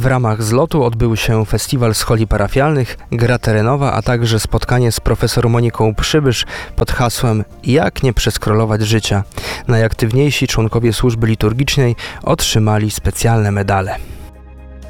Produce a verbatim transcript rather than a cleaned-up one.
W ramach zlotu odbył się festiwal scholi parafialnych, gra terenowa, a także spotkanie z profesor Moniką Przybysz pod hasłem „Jak nie przeskrolować życia”. Najaktywniejsi członkowie służby liturgicznej otrzymali specjalne medale.